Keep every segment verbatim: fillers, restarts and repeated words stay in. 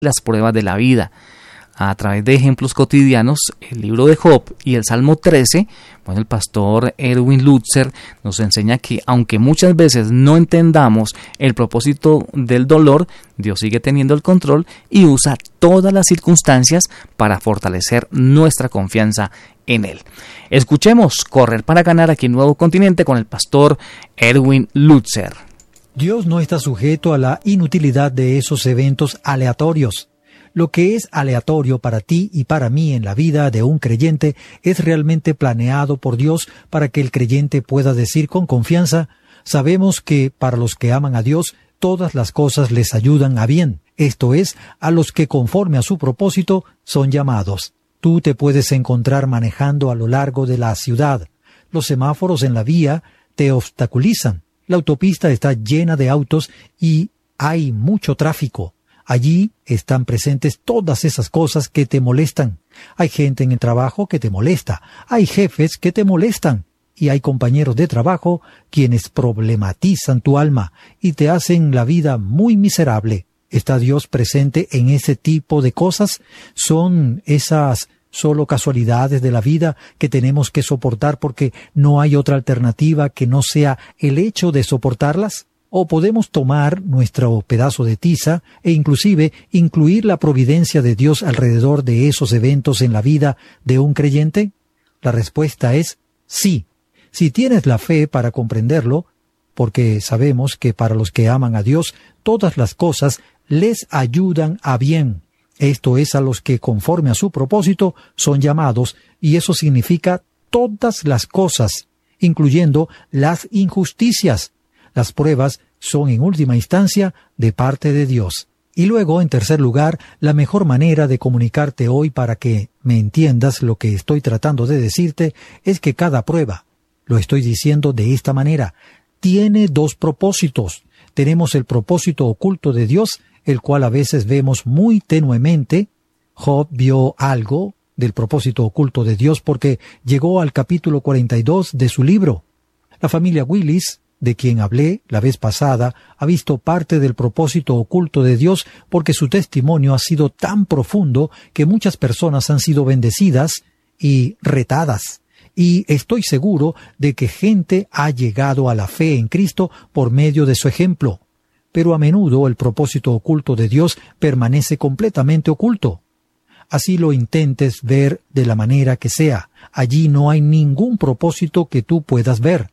las pruebas de la vida. A través de ejemplos cotidianos, el libro de Job y el Salmo trece, bueno, el pastor Erwin Lutzer nos enseña que aunque muchas veces no entendamos el propósito del dolor, Dios sigue teniendo el control y usa todas las circunstancias para fortalecer nuestra confianza en Él. Escuchemos Correr para Ganar aquí en Nuevo Continente con el pastor Erwin Lutzer. Dios no está sujeto a la inutilidad de esos eventos aleatorios. Lo que es aleatorio para ti y para mí en la vida de un creyente es realmente planeado por Dios para que el creyente pueda decir con confianza: sabemos que para los que aman a Dios, todas las cosas les ayudan a bien, esto es, a los que conforme a su propósito son llamados. Tú te puedes encontrar manejando a lo largo de la ciudad. Los semáforos en la vía te obstaculizan. La autopista está llena de autos y hay mucho tráfico. Allí están presentes todas esas cosas que te molestan. Hay gente en el trabajo que te molesta, hay jefes que te molestan, y hay compañeros de trabajo quienes problematizan tu alma y te hacen la vida muy miserable. ¿Está Dios presente en ese tipo de cosas? ¿Son esas solo casualidades de la vida que tenemos que soportar porque no hay otra alternativa que no sea el hecho de soportarlas? ¿O podemos tomar nuestro pedazo de tiza e inclusive incluir la providencia de Dios alrededor de esos eventos en la vida de un creyente? La respuesta es sí. Si tienes la fe para comprenderlo, porque sabemos que para los que aman a Dios, todas las cosas les ayudan a bien. Esto es, a los que conforme a su propósito son llamados, y eso significa todas las cosas, incluyendo las injusticias. Las pruebas son en última instancia de parte de Dios. Y luego, en tercer lugar, la mejor manera de comunicarte hoy para que me entiendas lo que estoy tratando de decirte es que cada prueba, lo estoy diciendo de esta manera, tiene dos propósitos. Tenemos el propósito oculto de Dios, el cual a veces vemos muy tenuemente. Job vio algo del propósito oculto de Dios porque llegó al capítulo cuarenta y dos de su libro. La familia Willis, de quien hablé la vez pasada, ha visto parte del propósito oculto de Dios porque su testimonio ha sido tan profundo que muchas personas han sido bendecidas y retadas. Y estoy seguro de que gente ha llegado a la fe en Cristo por medio de su ejemplo. Pero a menudo el propósito oculto de Dios permanece completamente oculto. Así lo intentes ver de la manera que sea, allí no hay ningún propósito que tú puedas ver.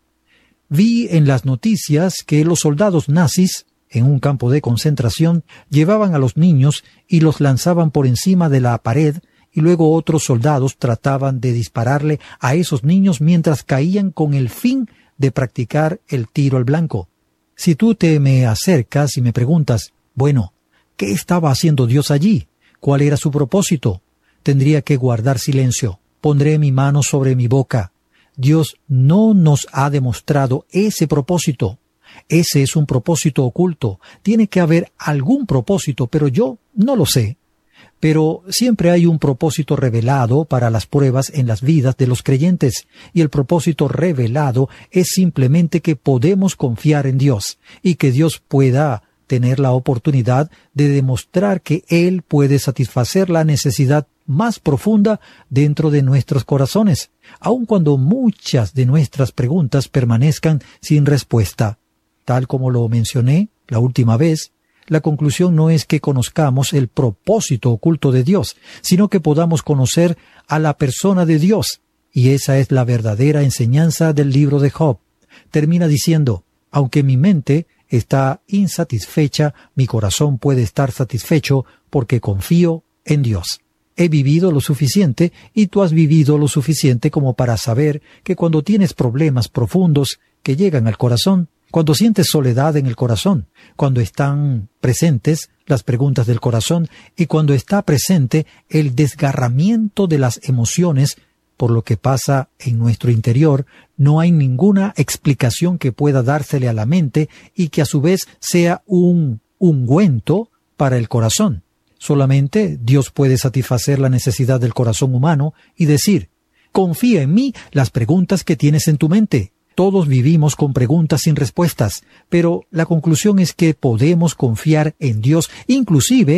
Vi en las noticias que los soldados nazis, en un campo de concentración, llevaban a los niños y los lanzaban por encima de la pared, y luego otros soldados trataban de dispararle a esos niños mientras caían con el fin de practicar el tiro al blanco. Si tú te me acercas y me preguntas, bueno, ¿qué estaba haciendo Dios allí? ¿Cuál era su propósito? Tendría que guardar silencio. Pondré mi mano sobre mi boca. Dios no nos ha demostrado ese propósito. Ese es un propósito oculto. Tiene que haber algún propósito, pero yo no lo sé. Pero siempre hay un propósito revelado para las pruebas en las vidas de los creyentes, y el propósito revelado es simplemente que podemos confiar en Dios, y que Dios pueda tener la oportunidad de demostrar que Él puede satisfacer la necesidad más profunda dentro de nuestros corazones, aun cuando muchas de nuestras preguntas permanezcan sin respuesta. Tal como lo mencioné la última vez, la conclusión no es que conozcamos el propósito oculto de Dios, sino que podamos conocer a la persona de Dios, y esa es la verdadera enseñanza del libro de Job. Termina diciendo, aunque mi mente está insatisfecha, mi corazón puede estar satisfecho porque confío en Dios. He vivido lo suficiente y tú has vivido lo suficiente como para saber que cuando tienes problemas profundos que llegan al corazón, cuando sientes soledad en el corazón, cuando están presentes las preguntas del corazón y cuando está presente el desgarramiento de las emociones por lo que pasa en nuestro interior, no hay ninguna explicación que pueda dársele a la mente y que a su vez sea un ungüento para el corazón. Solamente Dios puede satisfacer la necesidad del corazón humano y decir, confía en mí las preguntas que tienes en tu mente. Todos vivimos con preguntas sin respuestas, pero la conclusión es que podemos confiar en Dios, inclusive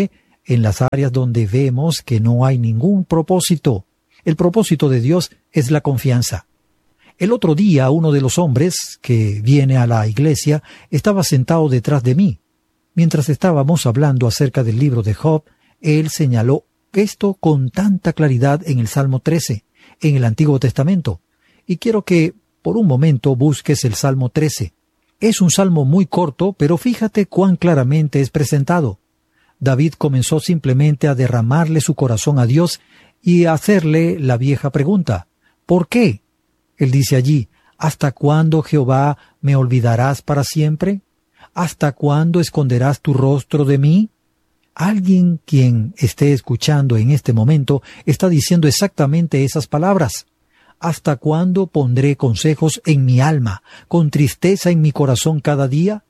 en las áreas donde vemos que no hay ningún propósito. El propósito de Dios es la confianza. El otro día uno de los hombres que viene a la iglesia estaba sentado detrás de mí. Mientras estábamos hablando acerca del libro de Job, él señaló esto con tanta claridad en el Salmo trece, en el Antiguo Testamento. Y quiero que por un momento busques el Salmo trece. Es un salmo muy corto, pero fíjate cuán claramente es presentado. David comenzó simplemente a derramarle su corazón a Dios y a hacerle la vieja pregunta: ¿por qué? Él dice allí: ¿hasta cuándo, Jehová, me olvidarás para siempre? ¿Hasta cuándo esconderás tu rostro de mí? Alguien quien esté escuchando en este momento está diciendo exactamente esas palabras. ¿Hasta cuándo pondré consejos en mi alma, con tristeza en mi corazón cada día?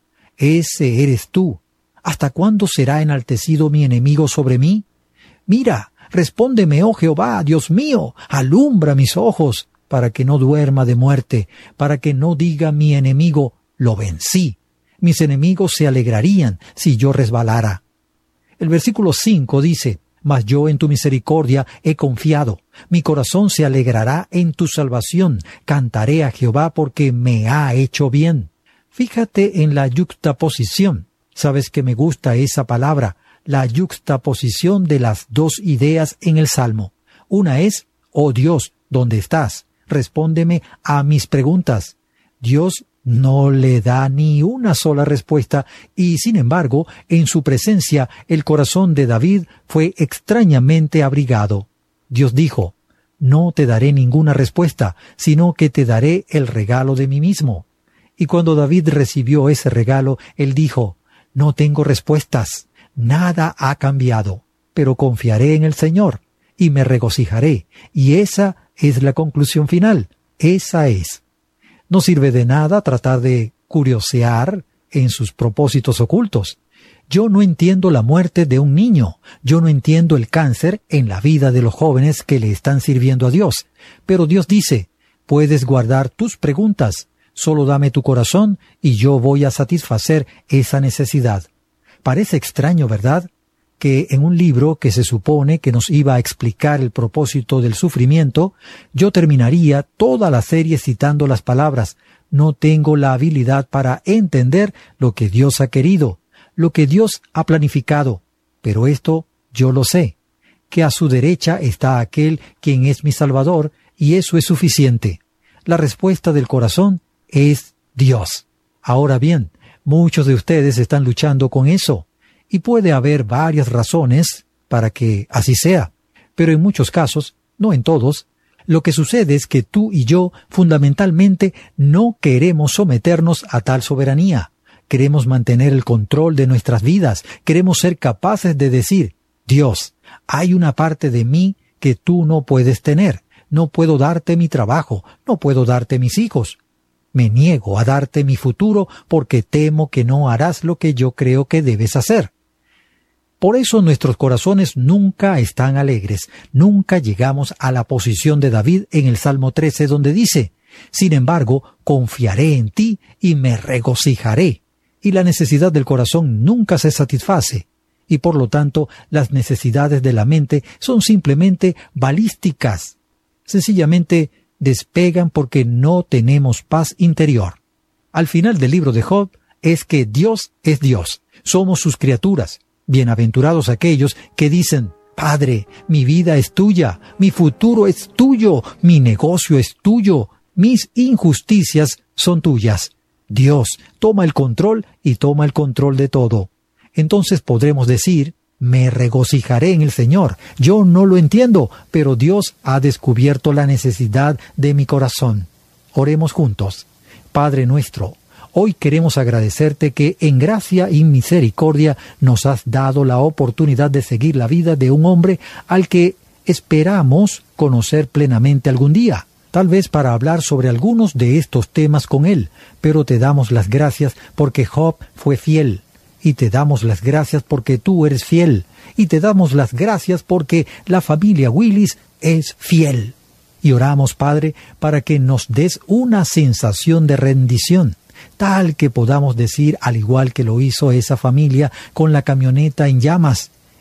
Ese eres tú. ¿Hasta cuándo será enaltecido mi enemigo sobre mí? Mira, respóndeme, oh Jehová, Dios mío, alumbra mis ojos, para que no duerma de muerte, para que no diga mi enemigo: lo vencí. Mis enemigos se alegrarían si yo resbalara. El versículo cinco dice: mas yo en tu misericordia he confiado. Mi corazón se alegrará en tu salvación. Cantaré a Jehová porque me ha hecho bien. Fíjate en la yuxtaposición. Sabes que me gusta esa palabra, la yuxtaposición de las dos ideas en el Salmo. Una es: oh Dios, ¿dónde estás? Respóndeme a mis preguntas. Dios no le da ni una sola respuesta, y sin embargo, en su presencia, el corazón de David fue extrañamente abrigado. Dios dijo: no te daré ninguna respuesta, sino que te daré el regalo de mí mismo. Y cuando David recibió ese regalo, él dijo: no tengo respuestas, nada ha cambiado, pero confiaré en el Señor, y me regocijaré. Y esa es la conclusión final, esa es. No sirve de nada tratar de curiosear en sus propósitos ocultos. Yo no entiendo la muerte de un niño, yo no entiendo el cáncer en la vida de los jóvenes que le están sirviendo a Dios. Pero Dios dice: puedes guardar tus preguntas, solo dame tu corazón y yo voy a satisfacer esa necesidad. Parece extraño, ¿verdad?, que en un libro que se supone que nos iba a explicar el propósito del sufrimiento, yo terminaría toda la serie citando las palabras: no tengo la habilidad para entender lo que Dios ha querido, lo que Dios ha planificado, pero esto yo lo sé, que a su derecha está aquel quien es mi Salvador, y eso es suficiente. La respuesta del corazón es Dios. Ahora bien, muchos de ustedes están luchando con eso. Y puede haber varias razones para que así sea, pero en muchos casos, no en todos, lo que sucede es que tú y yo fundamentalmente no queremos someternos a tal soberanía. Queremos mantener el control de nuestras vidas, queremos ser capaces de decir: Dios, hay una parte de mí que tú no puedes tener, no puedo darte mi trabajo, no puedo darte mis hijos. Me niego a darte mi futuro porque temo que no harás lo que yo creo que debes hacer. Por eso nuestros corazones nunca están alegres, nunca llegamos a la posición de David en el Salmo trece, donde dice: sin embargo, confiaré en ti y me regocijaré. Y la necesidad del corazón nunca se satisface, y por lo tanto las necesidades de la mente son simplemente balísticas. Sencillamente despegan porque no tenemos paz interior. Al final del libro de Job es que Dios es Dios, somos sus criaturas. Bienaventurados aquellos que dicen: Padre, mi vida es tuya, mi futuro es tuyo, mi negocio es tuyo, mis injusticias son tuyas. Dios toma el control y toma el control de todo. Entonces podremos decir: me regocijaré en el Señor. Yo no lo entiendo, pero Dios ha descubierto la necesidad de mi corazón. Oremos juntos. Padre nuestro, hoy queremos agradecerte que en gracia y misericordia nos has dado la oportunidad de seguir la vida de un hombre al que esperamos conocer plenamente algún día, tal vez para hablar sobre algunos de estos temas con él, pero te damos las gracias porque Job fue fiel, y te damos las gracias porque tú eres fiel, y te damos las gracias porque la familia Willis es fiel. Y oramos, Padre, para que nos des una sensación de rendición, tal que podamos decir, al igual que lo hizo esa familia con la camioneta en llamas: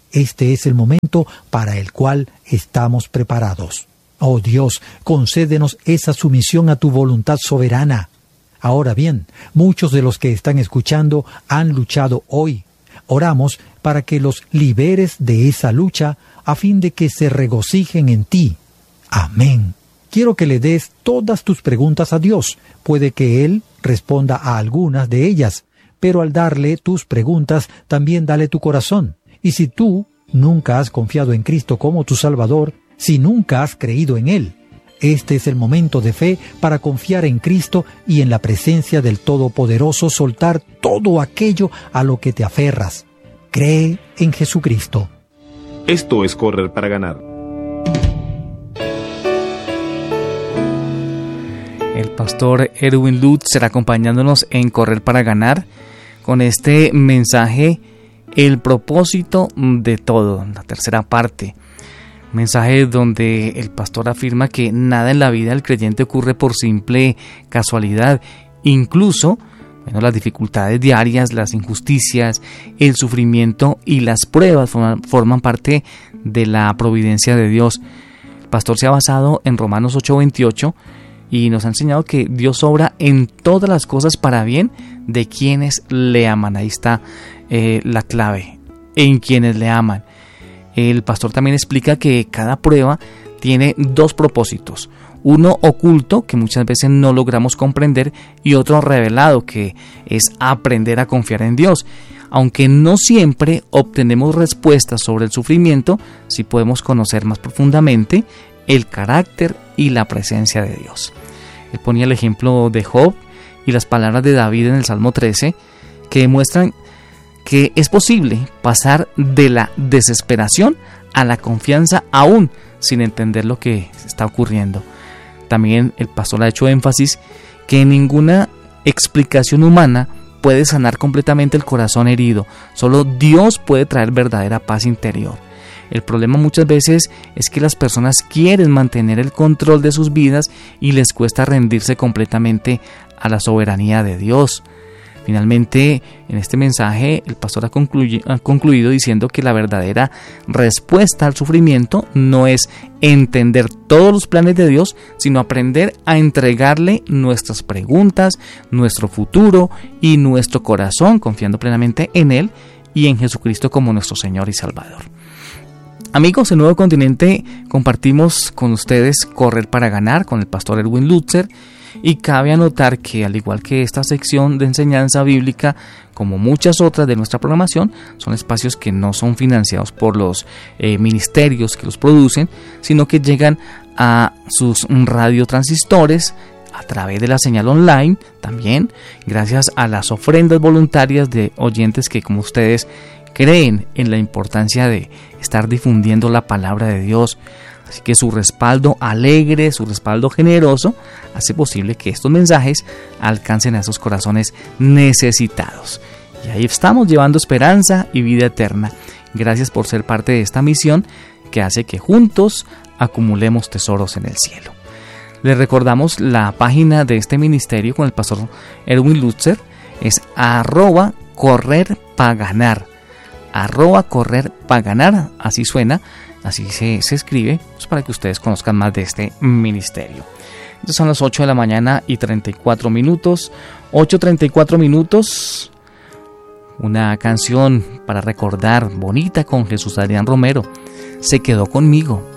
Este es el momento para el cual estamos preparados. Oh Dios, concédenos esa sumisión a tu voluntad soberana. Ahora bien, muchos de los que están escuchando han luchado hoy. Oramos para que los liberes de esa lucha a fin de que se regocijen en ti. Amén. Quiero que le des todas tus preguntas a Dios. Puede que Él responda a algunas de ellas, pero al darle tus preguntas, también dale tu corazón. Y si tú nunca has confiado en Cristo como tu Salvador, si nunca has creído en Él, este es el momento de fe para confiar en Cristo y en la presencia del Todopoderoso soltar todo aquello a lo que te aferras. Cree en Jesucristo. Esto es Correr para Ganar. El pastor Erwin Lutzer acompañándonos en Correr para Ganar con este mensaje, el propósito de todo, la tercera parte. Mensaje donde el pastor afirma que nada en la vida del creyente ocurre por simple casualidad. Incluso, bueno, las dificultades diarias, las injusticias, el sufrimiento y las pruebas forman, forman parte de la providencia de Dios. El pastor se ha basado en Romanos ocho veintiocho y nos ha enseñado que Dios obra en todas las cosas para bien de quienes le aman. Ahí está eh, la clave, en quienes le aman. El pastor también explica que cada prueba tiene dos propósitos. Uno oculto, que muchas veces no logramos comprender, y otro revelado, que es aprender a confiar en Dios. Aunque no siempre obtenemos respuestas sobre el sufrimiento, sí podemos conocer más profundamente el carácter y la presencia de Dios. Él ponía el ejemplo de Job y las palabras de David en el Salmo trece, que demuestran que es posible pasar de la desesperación a la confianza aún sin entender lo que está ocurriendo. También el pastor ha hecho énfasis que ninguna explicación humana puede sanar completamente el corazón herido. Solo Dios puede traer verdadera paz interior. El problema muchas veces es que las personas quieren mantener el control de sus vidas y les cuesta rendirse completamente a la soberanía de Dios. Finalmente, en este mensaje, el pastor ha, concluy- ha concluido diciendo que la verdadera respuesta al sufrimiento no es entender todos los planes de Dios, sino aprender a entregarle nuestras preguntas, nuestro futuro y nuestro corazón, confiando plenamente en Él y en Jesucristo como nuestro Señor y Salvador. Amigos, en Nuevo Continente compartimos con ustedes Correr para Ganar con el pastor Erwin Lutzer. Y cabe anotar que, al igual que esta sección de enseñanza bíblica, como muchas otras de nuestra programación, son espacios que no son financiados por los eh, ministerios que los producen, sino que llegan a sus radiotransistores a través de la señal online, también gracias a las ofrendas voluntarias de oyentes que, como ustedes, creen en la importancia de estar difundiendo la palabra de Dios. Así que su respaldo alegre, su respaldo generoso, hace posible que estos mensajes alcancen a esos corazones necesitados. Y ahí estamos llevando esperanza y vida eterna. Gracias por ser parte de esta misión que hace que juntos acumulemos tesoros en el cielo. Les recordamos la página de este ministerio con el pastor Erwin Lutzer. Es arroba correr pa ganar. Arroba correr pa ganar, así suena. Así se, se escribe, pues, para que ustedes conozcan más de este ministerio. Entonces son las ocho de la mañana y treinta y cuatro minutos. ocho treinta y cuatro minutos. Una canción para recordar bonita con Jesús Adrián Romero. Se quedó conmigo.